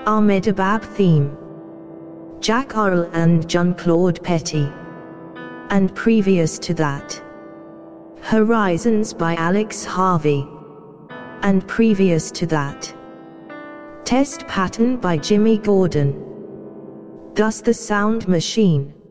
Ahmedabad theme. Jack Arl and Jean-Claude Petty. And previous to that, Horizons by Alex Harvey. And previous to that, Test Pattern by Jimmy Gordon. Thus the Sound Machine.